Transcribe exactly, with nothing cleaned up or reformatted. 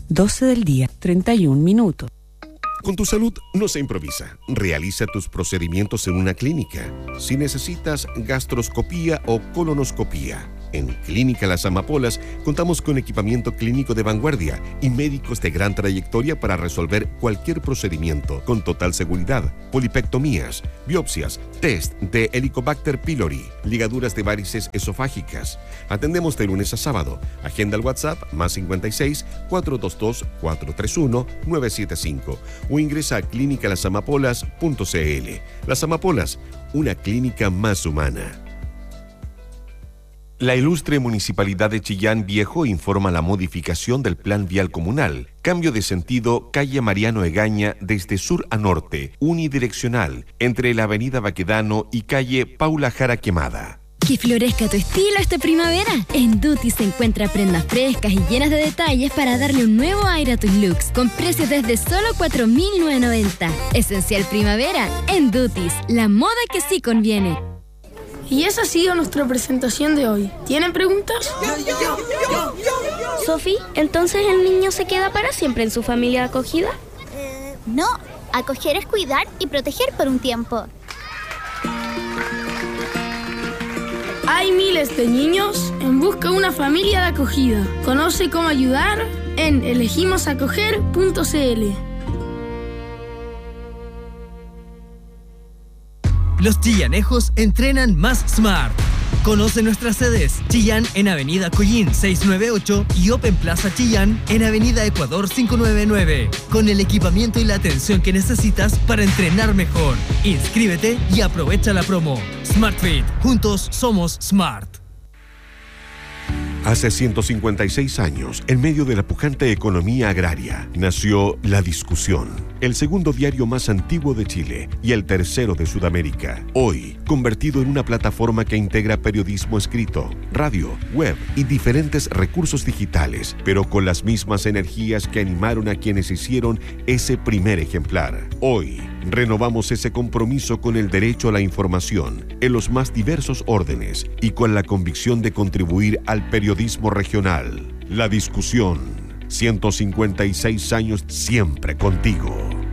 doce del día, treinta y un minutos. Con tu salud no se improvisa. Realiza tus procedimientos en una clínica. Si necesitas gastroscopía o colonoscopía, en Clínica Las Amapolas contamos con equipamiento clínico de vanguardia y médicos de gran trayectoria para resolver cualquier procedimiento con total seguridad. Polipectomías, biopsias, test de Helicobacter pylori, ligaduras de varices esofágicas. Atendemos de lunes a sábado. Agenda al WhatsApp más cincuenta y seis, cuatrocientos veintidós, cuatrocientos treinta y uno, novecientos setenta y cinco o ingresa a clínica las amapolas punto c l. Las Amapolas, una clínica más humana. La ilustre Municipalidad de Chillán Viejo informa la modificación del Plan Vial Comunal. Cambio de sentido, calle Mariano Egaña desde sur a norte, unidireccional, entre la avenida Baquedano y calle Paula Jara Quemada. Que florezca tu estilo esta primavera. En Duty se encuentra prendas frescas y llenas de detalles para darle un nuevo aire a tus looks, con precios desde solo cuatro mil novecientos noventa. Esencial primavera en Duty, la moda que sí conviene. Y esa ha sido nuestra presentación de hoy. ¿Tienen preguntas? Sofi, ¿entonces el niño se queda para siempre en su familia acogida? Eh, no, acoger es cuidar y proteger por un tiempo. Hay miles de niños en busca de una familia de acogida. Conoce cómo ayudar en elegimos acoger punto c l. Los chillanejos entrenan más Smart. Conoce nuestras sedes: Chillán en Avenida Collín seiscientos noventa y ocho y Open Plaza Chillán en Avenida Ecuador quinientos noventa y nueve. Con el equipamiento y la atención que necesitas para entrenar mejor. Inscríbete y aprovecha la promo. SmartFit. Juntos somos Smart. Hace ciento cincuenta y seis años, en medio de la pujante economía agraria, nació La Discusión, el segundo diario más antiguo de Chile y el tercero de Sudamérica. Hoy, convertido en una plataforma que integra periodismo escrito, radio, web y diferentes recursos digitales, pero con las mismas energías que animaron a quienes hicieron ese primer ejemplar. Hoy, renovamos ese compromiso con el derecho a la información en los más diversos órdenes y con la convicción de contribuir al periodismo regional. La Discusión. ciento cincuenta y seis años siempre contigo.